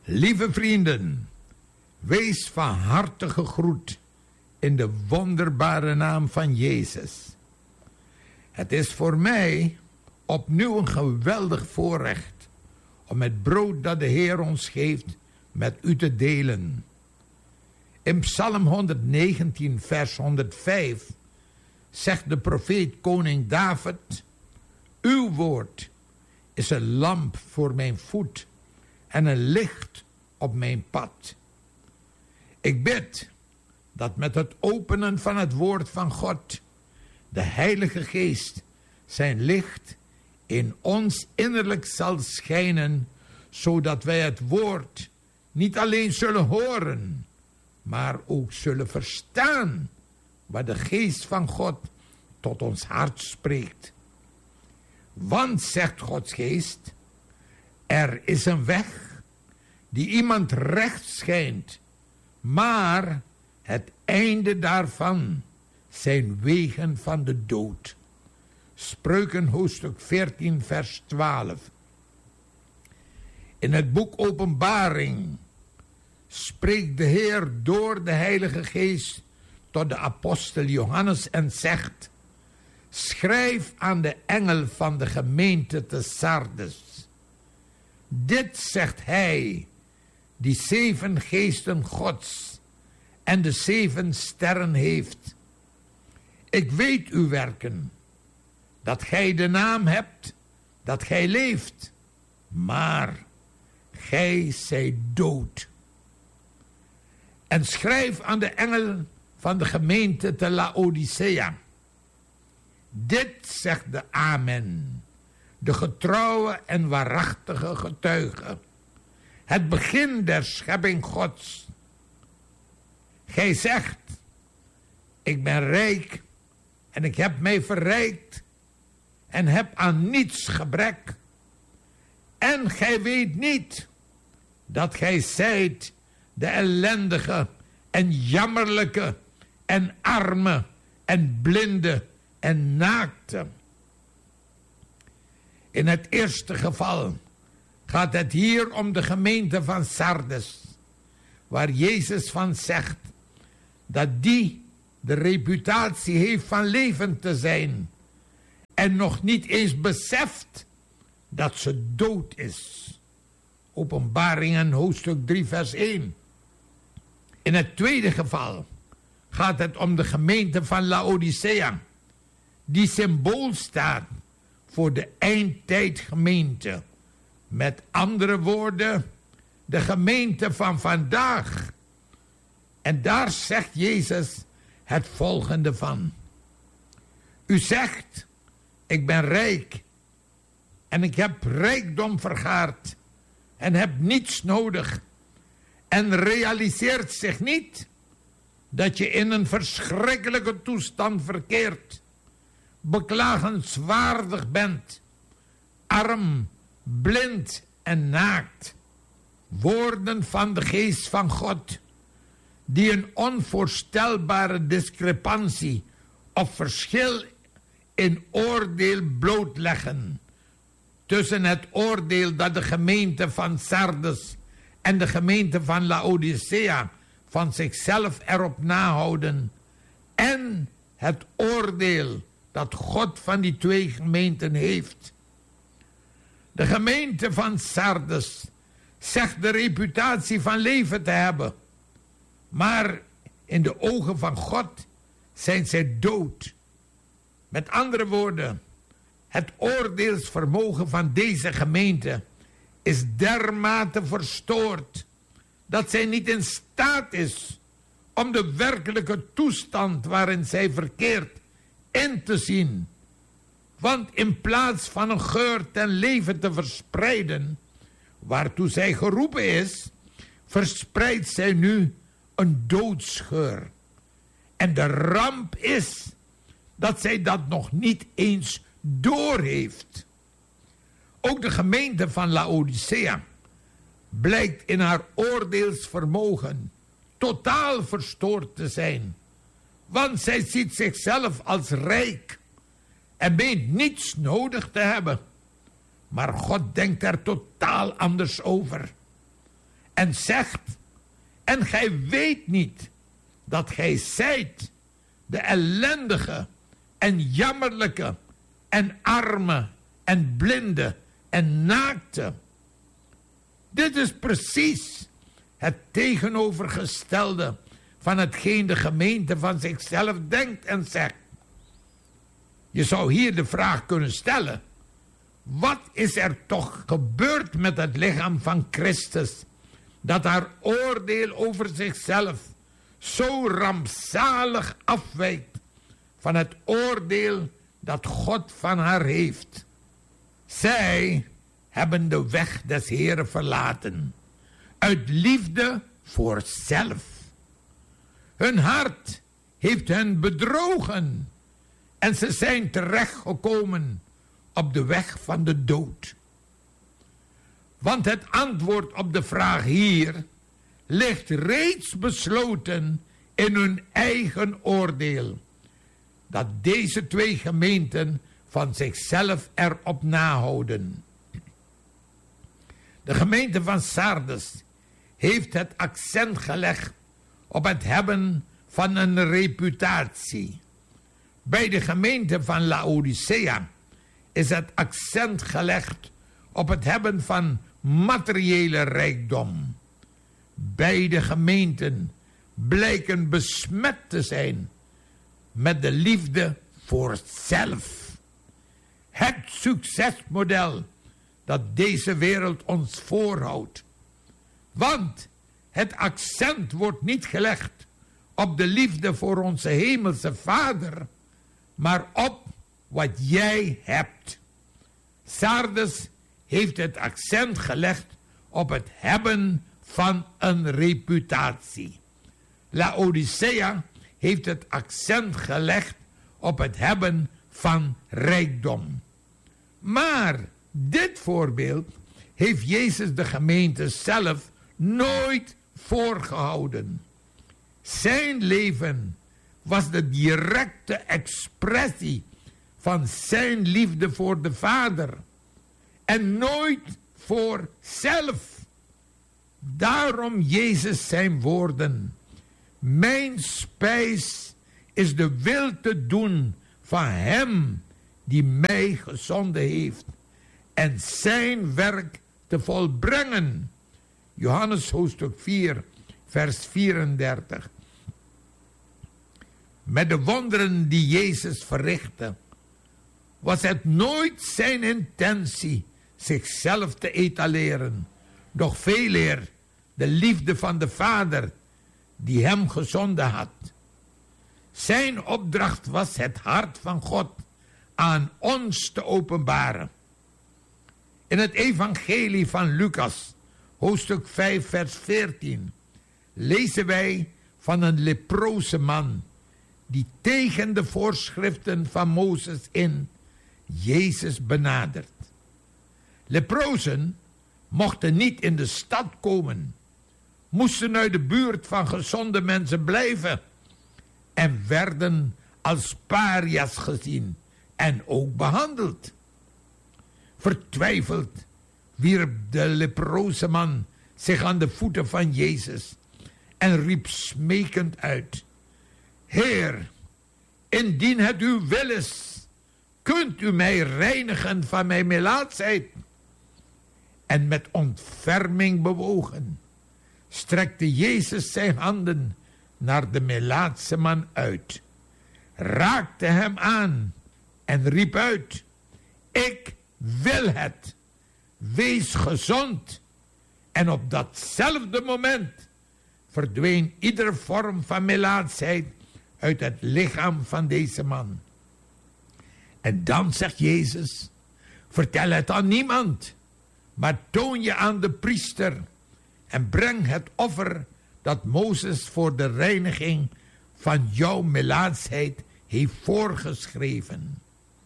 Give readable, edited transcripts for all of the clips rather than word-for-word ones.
Lieve vrienden, wees van harte gegroet in de wonderbare naam van Jezus. Het is voor mij opnieuw een geweldig voorrecht om het brood dat de Heer ons geeft met u te delen. In Psalm 119 vers 105 zegt de profeet koning David: uw woord is een lamp voor mijn voet en een licht op mijn pad. Ik bid dat met het openen van het woord van God de Heilige Geest zijn licht in ons innerlijk zal schijnen, zodat wij het woord niet alleen zullen horen, maar ook zullen verstaan wat de Geest van God tot ons hart spreekt. Want, zegt Gods Geest, er is een weg die iemand recht schijnt, maar het einde daarvan zijn wegen van de dood. Spreuken hoofdstuk 14 vers 12. In het boek Openbaring spreekt de Heer door de Heilige Geest tot de apostel Johannes en zegt: schrijf aan de engel van de gemeente te Sardes. Dit zegt hij die 7 geesten Gods en de 7 sterren heeft. Ik weet uw werken, dat gij de naam hebt, dat gij leeft, maar gij zijt dood. En schrijf aan de engel van de gemeente te Laodicea. Dit zegt de Amen, de getrouwe en waarachtige getuige, het begin der schepping Gods. Gij zegt: ik ben rijk en ik heb mij verrijkt en heb aan niets gebrek. En gij weet niet dat gij zijt de ellendige en jammerlijke en arme en blinde en naakte. In het eerste geval gaat het hier om de gemeente van Sardes, waar Jezus van zegt dat die de reputatie heeft van levend te zijn en nog niet eens beseft dat ze dood is. Openbaringen hoofdstuk 3 vers 1. In het tweede geval gaat het om de gemeente van Laodicea, die symbool staat voor de eindtijdgemeente. Met andere woorden, de gemeente van vandaag. En daar zegt Jezus het volgende van: u zegt, ik ben rijk en ik heb rijkdom vergaard en heb niets nodig, en realiseert zich niet dat je in een verschrikkelijke toestand verkeert, beklagenswaardig bent, arm, blind en naakt. Woorden van de Geest van God, die een onvoorstelbare discrepantie of verschil in oordeel blootleggen tussen het oordeel dat de gemeente van Sardes en de gemeente van Laodicea van zichzelf erop nahouden, en het oordeel dat God van die 2 gemeenten heeft. De gemeente van Sardes zegt de reputatie van leven te hebben, maar in de ogen van God zijn zij dood. Met andere woorden, het oordeelsvermogen van deze gemeente is dermate verstoord dat zij niet in staat is om de werkelijke toestand waarin zij verkeert in te zien. Want in plaats van een geur ten leven te verspreiden, waartoe zij geroepen is, verspreidt zij nu een doodsgeur. En de ramp is dat zij dat nog niet eens doorheeft. Ook de gemeente van Laodicea blijkt in haar oordeelsvermogen totaal verstoord te zijn. Want zij ziet zichzelf als rijk en meent niets nodig te hebben. Maar God denkt er totaal anders over. en zegt: en gij weet niet dat gij zijt de ellendige en jammerlijke en arme en blinde en naakte. Dit is precies het tegenovergestelde van hetgeen de gemeente van zichzelf denkt en zegt. Je zou hier de vraag kunnen stellen: wat is er toch gebeurd met het lichaam van Christus, dat haar oordeel over zichzelf zo rampzalig afwijkt van het oordeel dat God van haar heeft? Zij hebben de weg des Heren verlaten, uit liefde voor zelf. Hun hart heeft hen bedrogen en ze zijn terechtgekomen op de weg van de dood. Want het antwoord op de vraag hier ligt reeds besloten in hun eigen oordeel, dat deze twee gemeenten van zichzelf erop nahouden. De gemeente van Sardes heeft het accent gelegd op het hebben van een reputatie. Bij de gemeente van Laodicea is het accent gelegd op het hebben van materiële rijkdom. Beide gemeenten blijken besmet te zijn met de liefde voor zelf. Het succesmodel dat deze wereld ons voorhoudt. Want het accent wordt niet gelegd op de liefde voor onze hemelse Vader, maar op wat jij hebt. Sardes heeft het accent gelegd op het hebben van een reputatie. Laodicea heeft het accent gelegd op het hebben van rijkdom. Maar dit voorbeeld heeft Jezus de gemeente zelf nooit voorgehouden. Zijn leven was de directe expressie van zijn liefde voor de Vader en nooit voor zelf. Daarom Jezus zijn woorden: mijn spijs is de wil te doen van hem die mij gezonden heeft en zijn werk te volbrengen. Johannes hoofdstuk 4, vers 34. Met de wonderen die Jezus verrichtte, was het nooit zijn intentie zichzelf te etaleren, doch veeleer de liefde van de Vader die hem gezonden had. Zijn opdracht was het hart van God aan ons te openbaren. In het evangelie van Lucas, hoofdstuk 5, vers 14, lezen wij van een leproze man die tegen de voorschriften van Mozes in Jezus benadert. Leprozen mochten niet in de stad komen, moesten uit de buurt van gezonde mensen blijven en werden als paria's gezien en ook behandeld. Vertwijfeld wierp de leproze man zich aan de voeten van Jezus en riep smekend uit: Heer, indien het uw wil is, kunt u mij reinigen van mijn melaatsheid? En met ontferming bewogen strekte Jezus zijn handen naar de melaatse man uit, raakte hem aan en riep uit: ik wil het, wees gezond. En op datzelfde moment verdween iedere vorm van melaatsheid uit het lichaam van deze man. En dan zegt Jezus: vertel het aan niemand, maar toon je aan de priester en breng het offer dat Mozes voor de reiniging van jouw melaatsheid heeft voorgeschreven.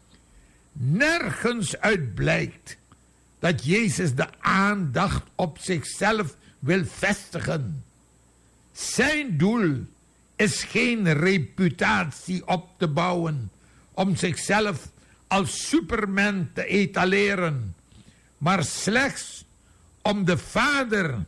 Nergens uit blijkt dat Jezus de aandacht op zichzelf wil vestigen. Zijn doel is geen reputatie op te bouwen om zichzelf als Superman te etaleren, maar slechts om de Vader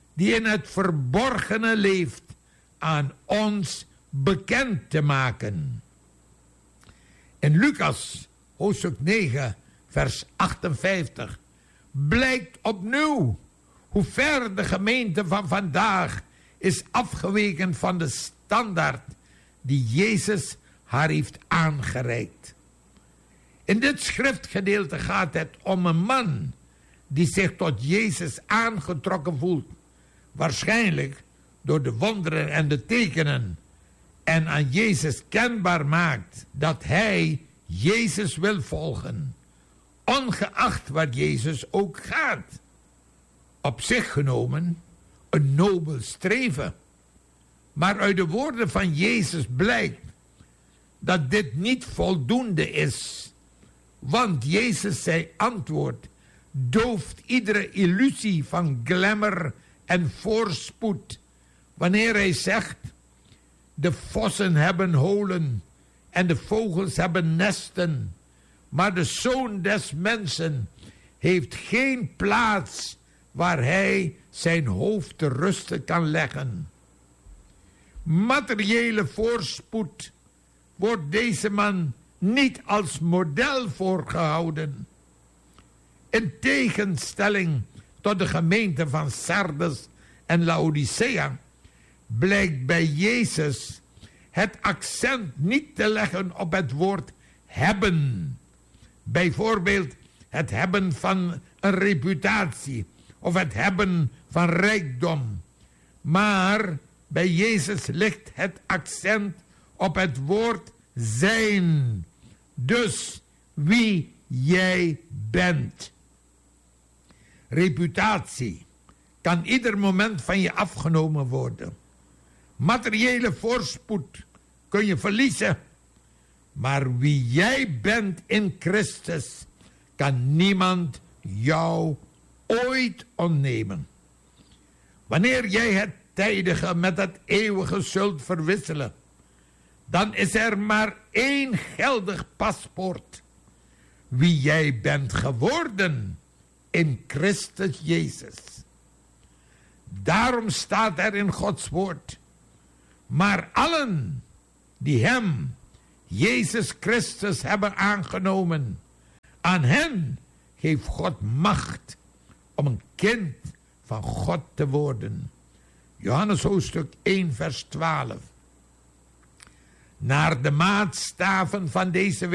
die in het verborgene leeft, aan ons bekend te maken. In Lucas, hoofdstuk 9, vers 58, blijkt opnieuw hoe ver de gemeente van vandaag is afgeweken van de standaard die Jezus haar heeft aangereikt. In dit schriftgedeelte gaat het om een man die zich tot Jezus aangetrokken voelt, waarschijnlijk door de wonderen en de tekenen, en aan Jezus kenbaar maakt dat hij Jezus wil volgen, ongeacht waar Jezus ook gaat. Op zich genomen een nobel streven. Maar uit de woorden van Jezus blijkt dat dit niet voldoende is. Want Jezus zijn antwoord dooft iedere illusie van glamour en voorspoed. Wanneer hij zegt, de vossen hebben holen en de vogels hebben nesten, maar de Zoon des Mensen heeft geen plaats waar hij zijn hoofd te rusten kan leggen. Materiële voorspoed wordt deze man niet als model voorgehouden. In tegenstelling tot de gemeente van Sardes en Laodicea blijkt bij Jezus het accent niet te leggen op het woord hebben. Bijvoorbeeld het hebben van een reputatie of het hebben van rijkdom. Maar bij Jezus ligt het accent op het woord zijn. Dus wie jij bent. Reputatie kan ieder moment van je afgenomen worden. Materiële voorspoed kun je verliezen. Maar wie jij bent in Christus kan niemand jou ooit ontnemen. Wanneer jij het tijdige met het eeuwige zult verwisselen, dan is er maar één geldig paspoort. Wie jij bent geworden in Christus Jezus. Daarom staat er in Gods woord: maar allen die hem, Jezus Christus, hebben aangenomen, aan hen geeft God macht om een kind van God te worden. Johannes hoofdstuk 1 vers 12. Naar de maatstaven van deze